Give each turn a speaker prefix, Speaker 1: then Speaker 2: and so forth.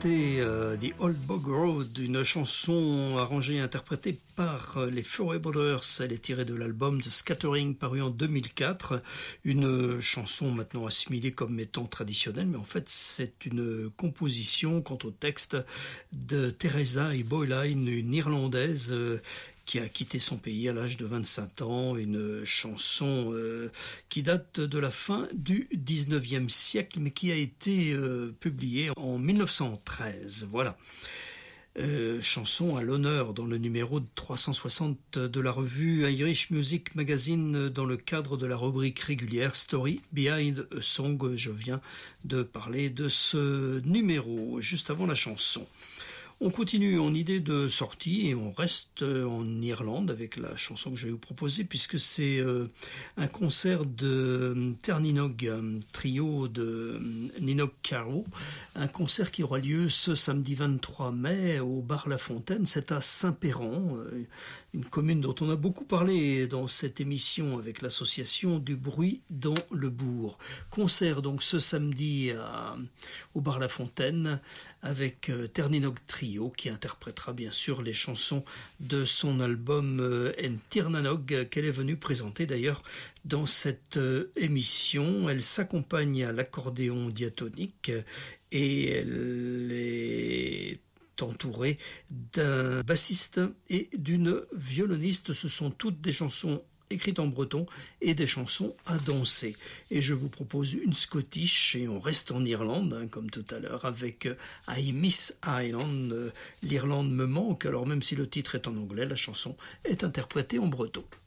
Speaker 1: C'était The Old Bog Road, une chanson arrangée et interprétée par les Furry Brothers. Elle est tirée de l'album The Scattering paru en 2004. Une chanson maintenant assimilée comme étant traditionnelle, mais en fait c'est une composition quant au texte de Teresa Boyline, une Irlandaise qui a quitté son pays à l'âge de 25 ans, une chanson qui date de la fin du 19e siècle, mais qui a été publiée en 1913. Voilà. Chanson à l'honneur dans le numéro 360 de la revue Irish Music Magazine dans le cadre de la rubrique régulière Story Behind a Song. Je viens de parler de ce numéro juste avant la chanson. On continue en idée de sortie et on reste en Irlande avec la chanson que je vais vous proposer puisque c'est un concert de Terninog, un trio de Ninog Caro, un concert qui aura lieu ce samedi 23 mai au bar La Fontaine, c'est à Saint-Péran, une commune dont on a beaucoup parlé dans cette émission avec l'association du bruit dans le bourg. Concert donc ce samedi au bar La Fontaine avec Terninog Trio qui interprétera bien sûr les chansons de son album En Tirnanog qu'elle est venue présenter d'ailleurs dans cette émission. Elle s'accompagne à l'accordéon diatonique et elle est entourée d'un bassiste et d'une violoniste. Ce sont toutes des chansons écrites en breton et des chansons à danser. Et je vous propose une Scottish et on reste en Irlande, comme tout à l'heure, avec I Miss Ireland. L'Irlande me manque, alors même si le titre est en anglais, la chanson est interprétée en breton.